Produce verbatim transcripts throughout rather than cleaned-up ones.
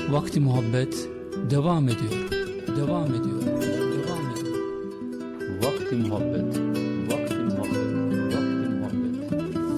Vakti Muhabbet devam ediyor, devam ediyor, devam ediyor. Vakti Muhabbet, Vakti Muhabbet, Vakti Muhabbet.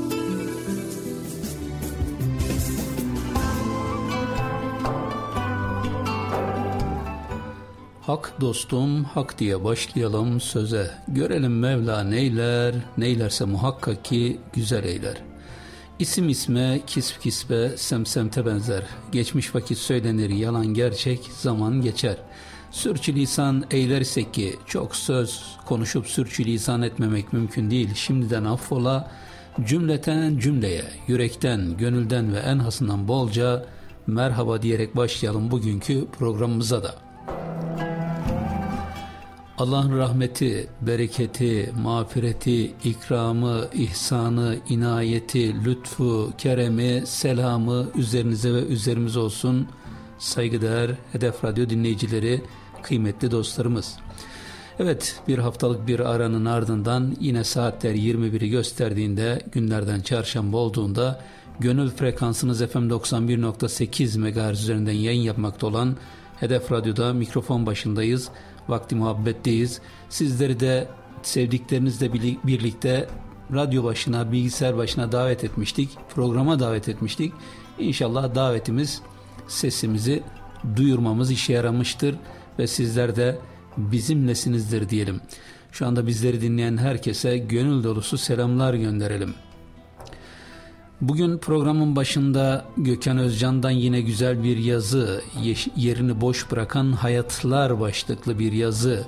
Hak dostum, hak diye başlayalım söze. Görelim Mevla neyler, neylerse muhakkak ki güzel eyler. İsim isme, kisp kisbe, semsemte benzer. Geçmiş vakit söylenir, yalan gerçek, zaman geçer. Sürçülisan eylersek ki, çok söz konuşup sürçülisan etmemek mümkün değil. Şimdiden affola, cümleten cümleye, yürekten, gönülden ve en hasından bolca merhaba diyerek başlayalım bugünkü programımıza da. Allah'ın rahmeti, bereketi, mağfireti, ikramı, ihsanı, inayeti, lütfu, keremi, selamı üzerinize ve üzerimize olsun. Saygıdeğer Hedef Radyo dinleyicileri, kıymetli dostlarımız. Evet, bir haftalık bir aranın ardından yine saatler yirmi biri gösterdiğinde, günlerden çarşamba olduğunda gönül frekansınız F M doksan bir nokta sekiz megahertz üzerinden yayın yapmakta olan Hedef Radyo'da mikrofon başındayız. Vakti muhabbetteyiz. Sizleri de sevdiklerinizle birlikte radyo başına, bilgisayar başına davet etmiştik. Programa davet etmiştik. İnşallah davetimiz, sesimizi duyurmamız işe yaramıştır ve sizler de bizimlesinizdir diyelim. Şu anda bizleri dinleyen herkese gönül dolusu selamlar gönderelim. Bugün programın başında Gökhan Özcan'dan yine güzel bir yazı, yerini boş bırakan hayatlar başlıklı bir yazı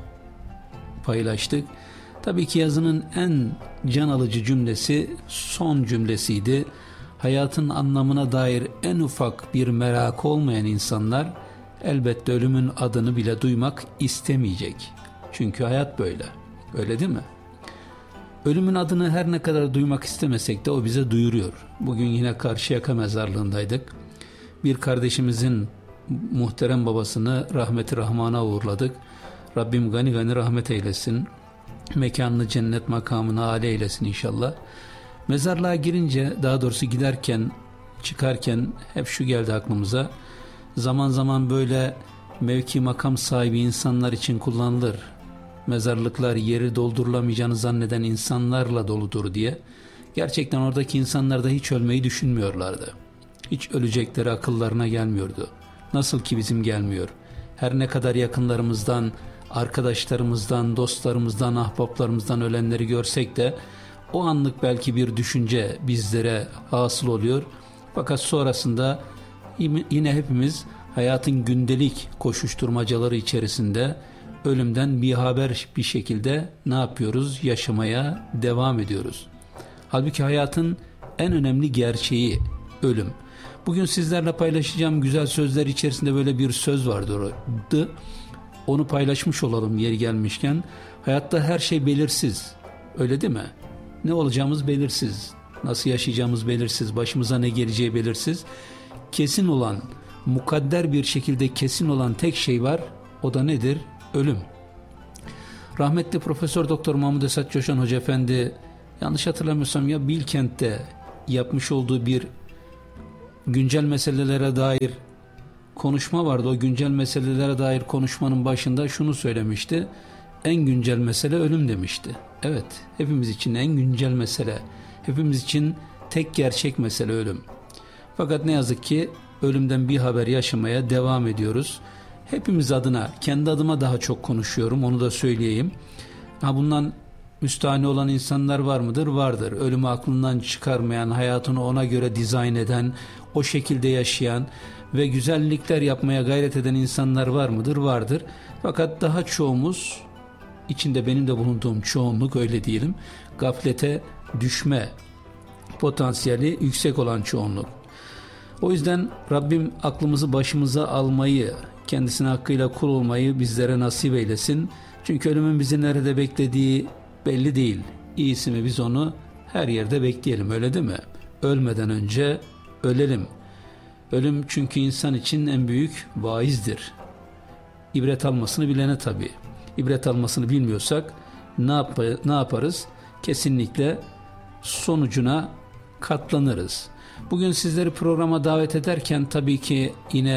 paylaştık. Tabii ki yazının en can alıcı cümlesi son cümlesiydi. Hayatın anlamına dair en ufak bir merak olmayan insanlar elbette ölümün adını bile duymak istemeyecek. Çünkü hayat böyle. Öyle değil mi? Ölümün adını her ne kadar duymak istemesek de o bize duyuruyor. Bugün yine Karşıyaka mezarlığındaydık. Bir kardeşimizin muhterem babasını rahmeti rahmana uğurladık. Rabbim gani gani rahmet eylesin. Mekanını cennet makamına âli eylesin inşallah. Mezarlığa girince, daha doğrusu giderken, çıkarken hep şu geldi aklımıza. Zaman zaman böyle mevki makam sahibi insanlar için kullanılır. Mezarlıklar yeri doldurulamayacağını zanneden insanlarla doludur diye. Gerçekten oradaki insanlar da hiç ölmeyi düşünmüyorlardı. Hiç ölecekleri akıllarına gelmiyordu. Nasıl ki bizim gelmiyor. Her ne kadar yakınlarımızdan, arkadaşlarımızdan, dostlarımızdan, ahbaplarımızdan ölenleri görsek de o anlık belki bir düşünce bizlere hasıl oluyor. Fakat sonrasında yine hepimiz hayatın gündelik koşuşturmacaları içerisinde ölümden bir haber bir şekilde ne yapıyoruz? Yaşamaya devam ediyoruz. Halbuki hayatın en önemli gerçeği ölüm. Bugün sizlerle paylaşacağım güzel sözler içerisinde böyle bir söz vardı. Onu paylaşmış olalım yeri gelmişken. Hayatta her şey belirsiz. Öyle değil mi? Ne olacağımız belirsiz. Nasıl yaşayacağımız belirsiz. Başımıza ne geleceği belirsiz. Kesin olan, mukadder bir şekilde kesin olan tek şey var. O da nedir? Ölüm. Rahmetli Profesör Doktor Mahmud Esat Coşan Hoca Efendi, yanlış hatırlamıyorsam ya Bilkent'te yapmış olduğu bir güncel meselelere dair konuşma vardı. O güncel meselelere dair konuşmanın başında şunu söylemişti. En güncel mesele ölüm demişti. Evet, hepimiz için en güncel mesele, hepimiz için tek gerçek mesele ölüm. Fakat ne yazık ki ölümden bir haber yaşamaya devam ediyoruz. Hepimiz adına, kendi adıma daha çok konuşuyorum, onu da söyleyeyim. Ha, bundan müstahane olan insanlar var mıdır? Vardır. Ölümü aklından çıkarmayan, hayatını ona göre dizayn eden, o şekilde yaşayan ve güzellikler yapmaya gayret eden insanlar var mıdır? Vardır. Fakat daha çoğumuz, içinde benim de bulunduğum çoğunluk öyle diyelim, gaflete düşme potansiyeli yüksek olan çoğunluk. O yüzden Rabbim aklımızı başımıza almayı, kendisine hakkıyla kul olmayı bizlere nasip eylesin. Çünkü ölümün bizi nerede beklediği belli değil. İyisi mi biz onu her yerde bekleyelim, öyle değil mi? Ölmeden önce ölelim. Ölüm çünkü insan için en büyük vaizdir. İbret almasını bilene tabii. İbret almasını bilmiyorsak ne, yap ne yaparız? Kesinlikle sonucuna katlanırız. Bugün sizleri programa davet ederken tabii ki yine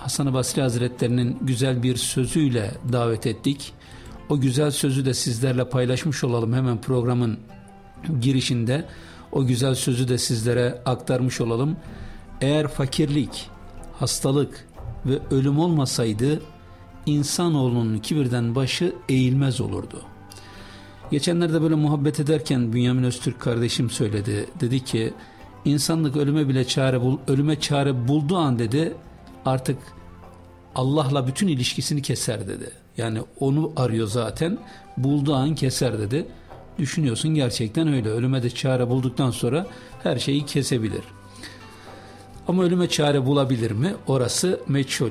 Hasan-ı Basri Hazretlerinin güzel bir sözüyle davet ettik. O güzel sözü de sizlerle paylaşmış olalım hemen programın girişinde. O güzel sözü de sizlere aktarmış olalım. Eğer fakirlik, hastalık ve ölüm olmasaydı insanoğlunun kibirden başı eğilmez olurdu. Geçenlerde böyle muhabbet ederken Bünyamin Öztürk kardeşim söyledi. Dedi ki insanlık ölüme bile çare bul, ölüme çare bulduğu an dedi artık Allah'la bütün ilişkisini keser dedi. Yani onu arıyor zaten, bulduğu an keser dedi. Düşünüyorsun gerçekten öyle. Ölüme de çare bulduktan sonra her şeyi kesebilir. Ama ölüme çare bulabilir mi? Orası meçhul.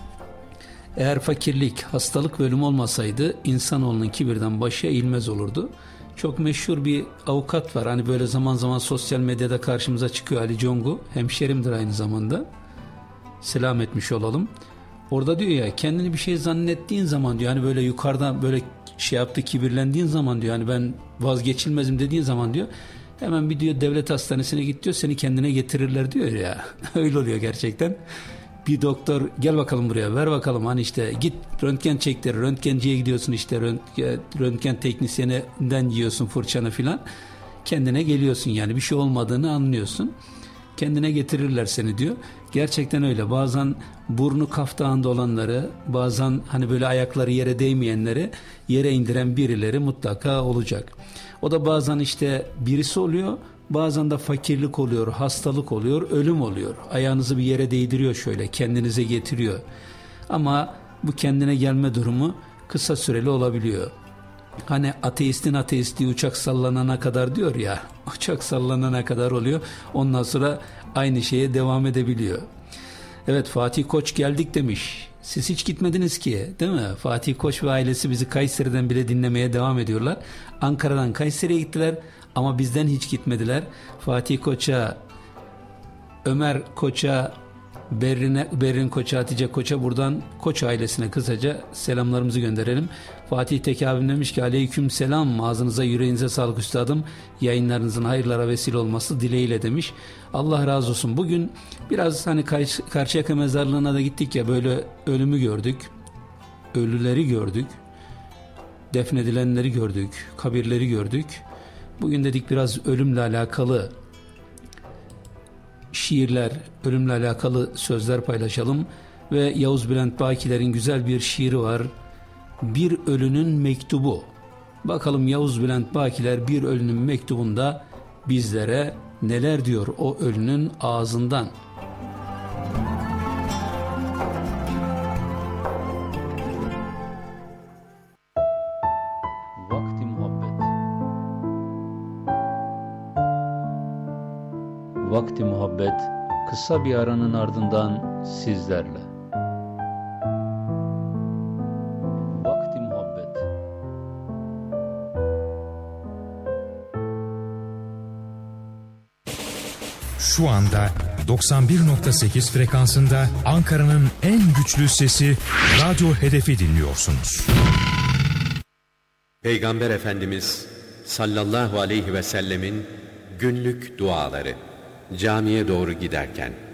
Eğer fakirlik, hastalık ve ölüm olmasaydı insanoğlunun kibirden başı eğilmez olurdu. Çok meşhur bir avukat var. Hani böyle zaman zaman sosyal medyada karşımıza çıkıyor, Ali Congu. Hemşerimdir aynı zamanda. Selam etmiş olalım. Orada diyor ya, kendini bir şey zannettiğin zaman diyor, hani böyle yukarıdan böyle şey yaptı, kibirlendiğin zaman diyor, hani ben vazgeçilmezim dediğin zaman diyor, hemen bir diyor devlet hastanesine git diyor, seni kendine getirirler diyor ya. Öyle oluyor gerçekten. Bir doktor gel bakalım buraya, ver bakalım, hani işte git röntgen çektir, röntgenciye gidiyorsun, işte röntgen, röntgen teknisyeninden yiyorsun fırçanı filan, kendine geliyorsun, yani bir şey olmadığını anlıyorsun, kendine getirirler seni diyor. Gerçekten öyle. Bazen burnu kaftağında olanları, bazen hani böyle ayakları yere değmeyenleri yere indiren birileri mutlaka olacak. O da bazen işte birisi oluyor, bazen de fakirlik oluyor, hastalık oluyor, ölüm oluyor. Ayağınızı bir yere değdiriyor, şöyle kendinize getiriyor. Ama bu kendine gelme durumu kısa süreli olabiliyor. Hani ateistin ateistliği uçak sallanana kadar diyor ya, uçak sallanana kadar oluyor. Ondan sonra aynı şeye devam edebiliyor. Evet, Fatih Koç geldik demiş. Siz hiç gitmediniz ki, değil mi? Fatih Koç ve ailesi bizi Kayseri'den bile dinlemeye devam ediyorlar. Ankara'dan Kayseri'ye gittiler ama bizden hiç gitmediler. Fatih Koç'a, Ömer Koç'a, Berrin, Berrin Koç'a, Hatice Koç'a, buradan Koç ailesine kısaca selamlarımızı gönderelim. Fatih Tek abim demiş ki aleyküm selam, ağzınıza yüreğinize sağlık üstadım, yayınlarınızın hayırlara vesile olması dileğiyle demiş. Allah razı olsun. Bugün biraz hani Karşıyaka mezarlığına da gittik ya, böyle ölümü gördük, ölüleri gördük, defnedilenleri gördük, kabirleri gördük. Bugün dedik biraz ölümle alakalı şiirler, ölümle alakalı sözler paylaşalım. Ve Yavuz Bülent Bakiler'in güzel bir şiiri var. Bir Ölünün Mektubu. Bakalım Yavuz Bülent Bakiler bir ölünün mektubunda bizlere neler diyor o ölünün ağzından. Vakti muhabbet. Vakti muhabbet kısa bir aranın ardından sizlerle. Vakti muhabbet. Şu anda doksan bir nokta sekiz frekansında Ankara'nın en güçlü sesi Radyo Hedef'i dinliyorsunuz. Peygamber Efendimiz sallallahu aleyhi ve sellemin günlük duaları. Camiye doğru giderken.